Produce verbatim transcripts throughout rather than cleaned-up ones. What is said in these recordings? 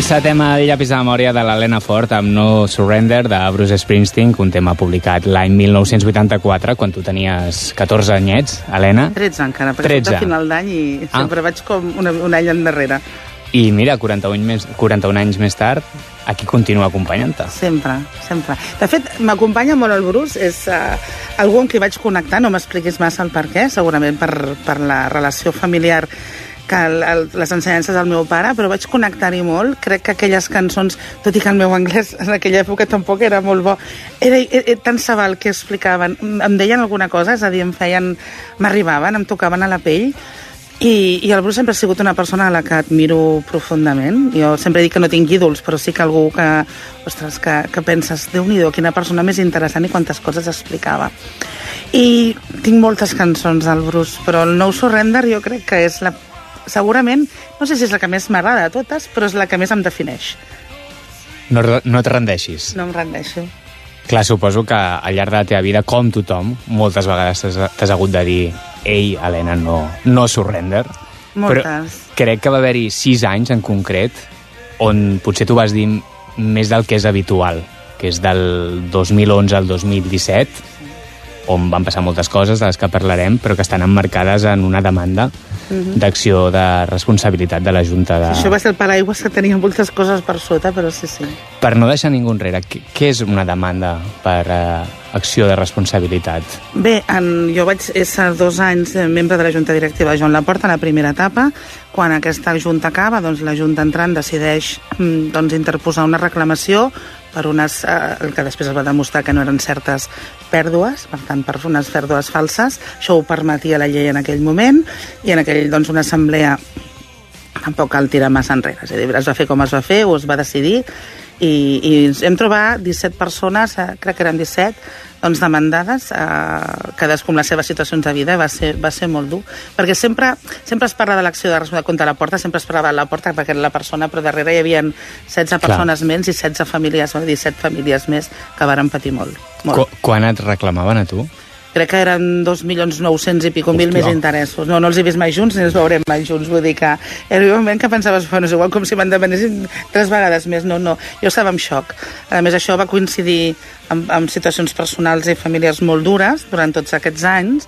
Sense tema de llapis de memòria de l'Helena Ford amb No Surrender de Bruce Springsteen, un tema publicat l'any mil nou-cents vuitanta-quatre, quan tu tenies catorze anyets, Helena. tretze encara, perquè soc de final d'any i ah. sempre vaig com una, un any endarrere. I mira, quaranta-un, més, quaranta-un anys més tard, aquí continua acompanyant-te. Sempre, sempre. De fet, m'acompanya molt el Bruce, és uh, algú amb qui vaig connectar, no m'expliquis massa el per què, segurament per, per la relació familiar que el, el, les ensenyances del meu pare, però vaig connectar-hi molt. Crec que aquelles cançons, tot i que el meu anglès en aquella època tampoc era molt bo, era, era, era tan sabal que explicaven, em deien alguna cosa, és a dir, em feien, m'arribaven, em tocaven a la pell, i, i el Bruce sempre ha sigut una persona a la que admiro profundament. Jo sempre dic que no tinc ídols, però sí que algú que, ostres, que, que penses, Déu-n'hi-do, quina persona més interessant i quantes coses explicava. I tinc moltes cançons del Bruce, però el No Surrender jo crec que és la segurament, no sé si és la que més m'agrada de totes, però és la que més em defineix. No, no et rendeixis. No em rendeixo. Clar, suposo que al llarg de la teva vida, com tothom, moltes vegades t'has hagut de dir ei, Helena, no, no surrender. Moltes. Però crec que va haver-hi sis anys en concret on potser tu vas dir més del que és habitual, que és del dos mil onze al dos mil disset, on van passar moltes coses de les que parlarem, però que estan emmarcades en una demanda uh-huh. d'acció de responsabilitat de la Junta de... Sí, això va ser el paraigües que tenia moltes coses per sota, però sí, sí. Per no deixar ningú enrere, què, què és una demanda per eh, acció de responsabilitat? Bé, en, jo vaig ser dos anys membre de la Junta Directiva de Joan Laporta, en la primera etapa. Quan aquesta Junta acaba, doncs la Junta entrant decideix doncs, interposar una reclamació per unes, eh, que després es va demostrar que no eren certes pèrdues, per tant, per unes pèrdues falses. Això ho permetia la llei en aquell moment, i en aquell, doncs, una assemblea tampoc cal tirar massa enrere. És a dir, es va fer com es va fer, o es va decidir, i, i hem trobat disset persones, eh, crec que eren disset, doncs demandades, eh, cadascú amb les seves situacions de vida. Va ser, va ser molt dur, perquè sempre, sempre es parla de l'acció de responsabilitat contra la porta, sempre es parlava de la porta perquè era la persona, però darrere hi havia setze persones menys i setze famílies, disset famílies més que varen patir molt. molt. Qu quan et reclamaven a tu? Crec que eren dos milions nou-cents i pico mil més interessos. No, no els he vist mai junts ni els veurem mai junts. Vull dir que era un moment que pensaves, bueno, és igual com si me'n demanessin tres vegades més. No, no, jo estava en xoc. A més, això va coincidir amb, amb situacions personals i familiars molt dures durant tots aquests anys,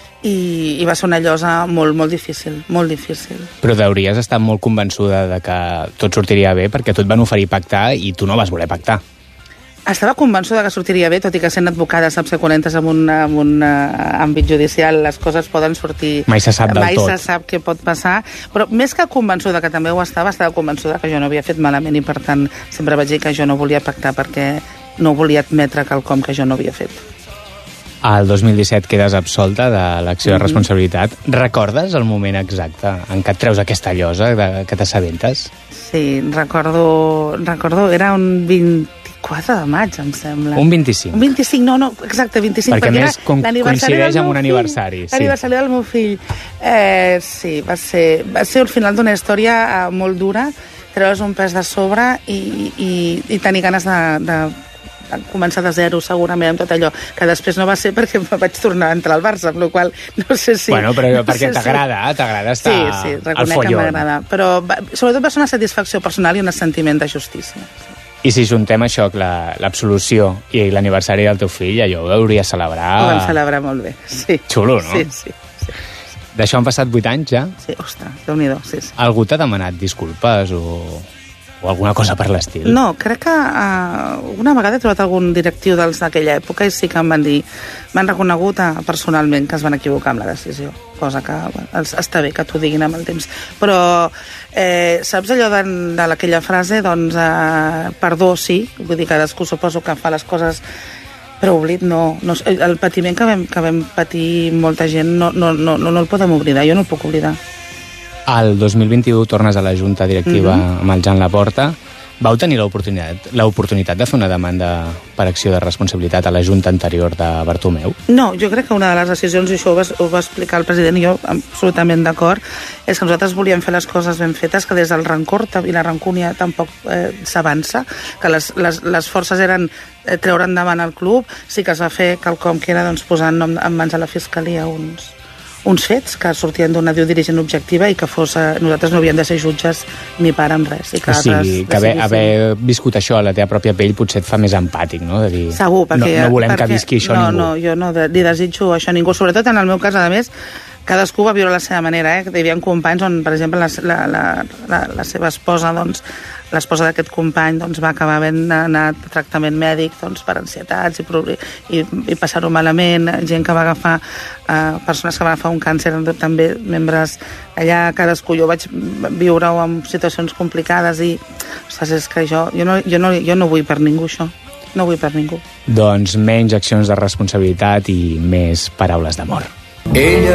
i, i va ser una llosa molt, molt difícil, molt difícil. Però hauries estat molt convençuda de que tot sortiria bé, perquè tot van oferir pactar i tu no vas voler pactar. Estava convençuda que sortiria bé, tot i que sent advocada saps que quan entres en un, en un uh, àmbit judicial les coses poden sortir... Mai se sap del mai tot. Mai se sap què pot passar, però més que convençuda, que també ho estava, estava convençuda que jo no havia fet malament, i per tant sempre vaig dir que jo no volia pactar perquè no volia admetre quelcom que jo no havia fet. Al dos mil disset quedes absolta de l'acció de responsabilitat. Mm-hmm. Recordes el moment exacte en què et treus aquesta llosa, de, que t'assabentes? Sí, recordo, recordo, era un vint-i-quatre de maig, em sembla. Un vint-i-cinc. Un vint-i-cinc, no, no, exacte, vint-i-cinc. Perquè, perquè més com, coincideix amb un aniversari. Sí. L'aniversari del meu fill. Eh, sí, va ser, va ser el final d'una història eh, molt dura, treure's un pes de sobre i, i, i tenir ganes de... de començar de zero segurament amb tot allò, que després no va ser perquè vaig tornar a entrar al Barça, amb la qual no sé si... Bueno, però no perquè t'agrada, si... t'agrada estar sí, sí, al follon. Que m'agrada, però va, sobretot va ser una satisfacció personal i un sentiment de justícia. I si juntem això, l'absolució i l'aniversari del teu fill, allò ho hauria de celebrar... Ho vam celebrar molt bé, sí. Xulo, no? Sí, sí. sí, sí. D'això han passat vuit anys, ja? Sí, ostres, Déu-n'hi-do, sí, sí. Algú t'ha demanat disculpes o... o alguna cosa per l'estil? No, crec que uh, una vegada he trobat algun directiu dels d'aquella època i sí que em van dir, m'han reconegut uh, personalment que es van equivocar amb la decisió, cosa que bueno, està bé que t'ho diguin amb el temps, però eh, saps allò de, de aquella frase, doncs uh, perdó sí, vull dir, cadascú suposo que fa les coses, però oblit no, no el patiment que vam, que vam patir molta gent no, no, no, no, no el podem oblidar, jo no el puc oblidar. Al dos mil vint-i-u tornes a la Junta Directiva mm-hmm. amb el Joan Laporta. Vau tenir l'oportunitat l'oportunitat de fer una demanda per acció de responsabilitat a la Junta anterior de Bartomeu? No, jo crec que una de les decisions, i això ho va, ho va explicar el president, i jo absolutament d'acord, és que nosaltres volíem fer les coses ben fetes, que des del rancor i la rancúnia tampoc eh, s'avança, que les, les, les forces eren eh, treure endavant el club, sí que es va fer quelcom que era doncs, posar en, nom, en mans de la Fiscalia uns... uns fets que sortien d'una diu dirigent objectiva i que fos, eh, nosaltres no havíem de ser jutges ni part amb res. I que o sigui, que haver, haver viscut això a la teva pròpia pell potser et fa més empàtic, no? De dir, segur, perquè... No, no volem perquè, que visqui això no, ningú. No, jo no li desitjo això a ningú, sobretot en el meu cas, a més, cadascú va viure la seva manera, eh? Hi havia companys on, per exemple, la, la, la, la, la seva esposa, doncs, l'esposa d'aquest company doncs, va acabar havent anat a tractament mèdic doncs, per ansietats i, i, i passar-ho malament, gent que va agafar, eh, persones que van agafar un càncer, també membres allà, cadascú, jo vaig viure-ho en situacions complicades i, ostres, és que jo, jo, no, jo, no, jo no vull per ningú això, no vull per ningú. Doncs menys accions de responsabilitat i més paraules d'amor. Ella